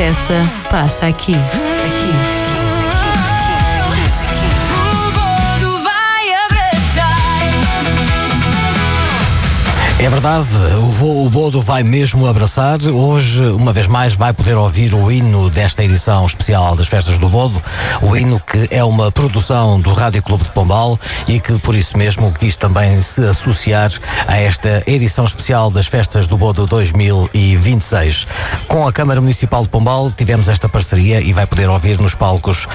interessa passa aqui. É verdade, o Bodo vai mesmo abraçar. Hoje, uma vez mais, vai poder ouvir o hino desta edição especial das Festas do Bodo, o hino que é uma produção do Rádio Clube de Pombal e que, por isso mesmo, quis também se associar a esta edição especial das Festas do Bodo 2026. Com a Câmara Municipal de Pombal tivemos esta parceria e vai poder ouvir nos palcos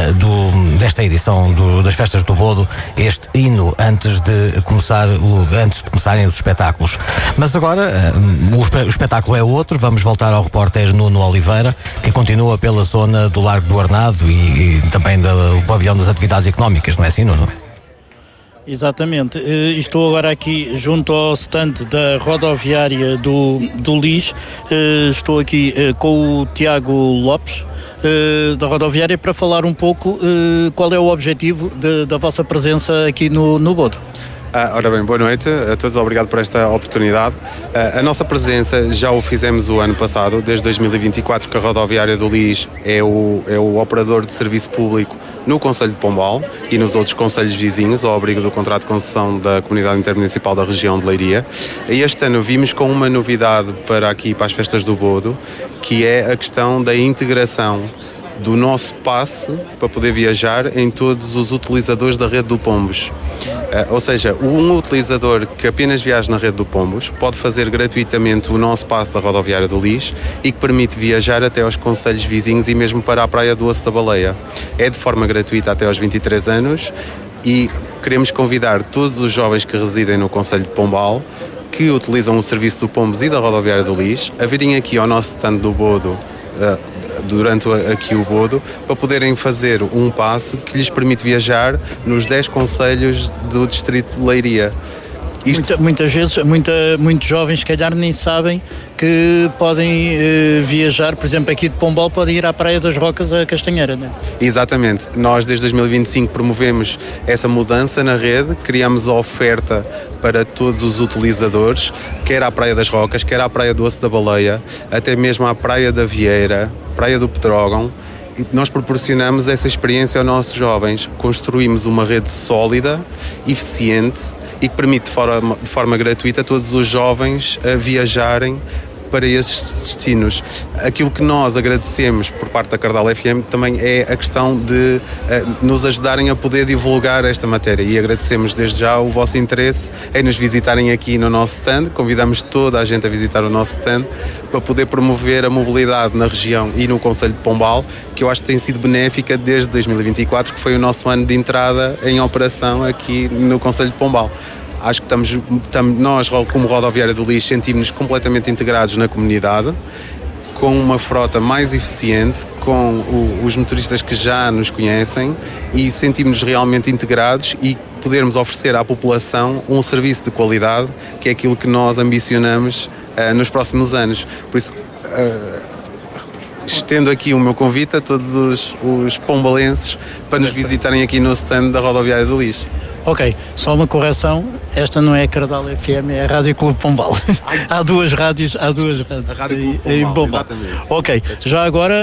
desta edição das Festas do Bodo este hino antes de começarem os espetáculos. Mas agora o espetáculo é outro. Vamos voltar ao repórter Nuno Oliveira, que continua pela zona do Largo do Arnado e também do pavilhão das atividades económicas, não é assim, Nuno? Exatamente. Estou agora aqui junto ao stand da rodoviária do Lis. Estou aqui com o Tiago Lopes, da rodoviária, para falar um pouco qual é o objetivo da vossa presença aqui no Bodo. Ora bem, boa noite a todos, obrigado por esta oportunidade. A nossa presença já o fizemos o ano passado, desde 2024, que a rodoviária do Lis é o operador de serviço público no Concelho de Pombal e nos outros concelhos vizinhos, ao abrigo do contrato de concessão da Comunidade Intermunicipal da região de Leiria. E este ano vimos com uma novidade para as Festas do Bodo, que é a questão da integração do nosso passe para poder viajar em todos os utilizadores da rede do Pombos. Ou seja, um utilizador que apenas viaja na rede do Pombos pode fazer gratuitamente o nosso passe da rodoviária do Lis e que permite viajar até aos concelhos vizinhos e mesmo para a Praia do Osso da Baleia. É de forma gratuita até aos 23 anos e queremos convidar todos os jovens que residem no Concelho de Pombal, que utilizam o serviço do Pombos e da rodoviária do Lis, a virem aqui ao nosso stand do Bodo durante aqui o Bodo, para poderem fazer um passe que lhes permite viajar nos 10 concelhos do distrito de Leiria. Muitas vezes, muitos jovens, se calhar, nem sabem que podem viajar, por exemplo, aqui de Pombal, podem ir à Praia das Rocas, a Castanheira, não é? Exatamente. Nós, desde 2025, promovemos essa mudança na rede, criamos a oferta para todos os utilizadores, quer à Praia das Rocas, quer à Praia do Osso da Baleia, até mesmo à Praia da Vieira, Praia do Pedrógão. E nós proporcionamos essa experiência aos nossos jovens. Construímos uma rede sólida, eficiente, e que permite de forma gratuita a todos os jovens a viajarem para esses destinos. Aquilo que nós agradecemos por parte da Cardal FM também é a questão de nos ajudarem a poder divulgar esta matéria, e agradecemos desde já o vosso interesse em nos visitarem aqui no nosso stand. Convidamos toda a gente a visitar o nosso stand para poder promover a mobilidade na região e no Concelho de Pombal, que eu acho que tem sido benéfica desde 2024, que foi o nosso ano de entrada em operação aqui no Concelho de Pombal. Acho que nós, como rodoviária do Lis, sentimos-nos completamente integrados na comunidade, com uma frota mais eficiente, com os motoristas que já nos conhecem, e sentimos-nos realmente integrados e podermos oferecer à população um serviço de qualidade, que é aquilo que nós ambicionamos nos próximos anos. Por isso, estendo aqui o meu convite a todos os pombalenses para nos visitarem aqui no stand da rodoviária do Lis. Ok, só uma correção, esta não é a Cardal FM, é a Rádio Clube Pombal. Há duas rádios. A Rádio Clube Pombal, exatamente. Ok, já agora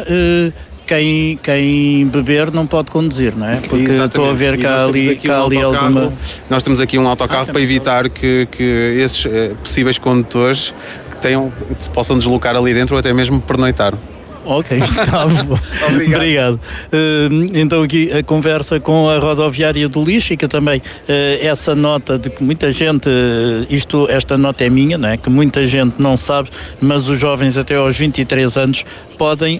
quem beber não pode conduzir, não é? Porque exatamente. Estou a ver que há ali alguma... Nós temos aqui um autocarro para evitar que esses possíveis condutores possam deslocar ali dentro ou até mesmo pernoitar. Ok, está bom. Obrigado. Então aqui a conversa com a rodoviária do Lis, fica também essa nota de que muita gente, esta nota é minha, não é? Que muita gente não sabe, mas os jovens até aos 23 anos podem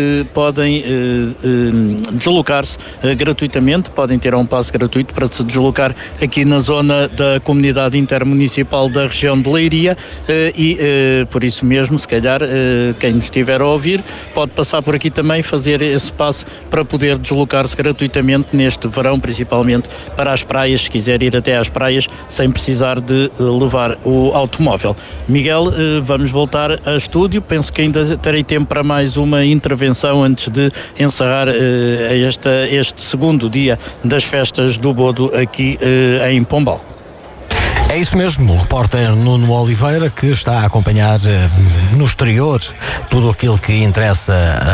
deslocar-se gratuitamente, podem ter um passe gratuito para se deslocar aqui na zona da Comunidade Intermunicipal da região de Leiria e por isso mesmo, se calhar, quem nos estiver a ouvir pode passar por aqui também, fazer esse passo para poder deslocar-se gratuitamente neste verão, principalmente para as praias, se quiser ir até às praias sem precisar de levar o automóvel. Miguel, vamos voltar a estúdio, penso que ainda terei tempo para mais uma intervenção antes de encerrar este segundo dia das festas do Bodo aqui em Pombal. É isso mesmo, o repórter Nuno Oliveira, que está a acompanhar no exterior tudo aquilo que interessa